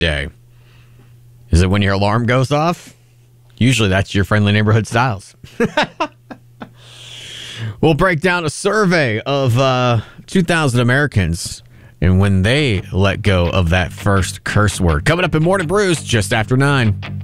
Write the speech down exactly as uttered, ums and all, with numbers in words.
day? Is it when your alarm goes off? Usually that's your friendly neighborhood Styles. We'll break down a survey of uh, two thousand Americans and when they let go of that first curse word. Coming up in Morning Brews just after nine.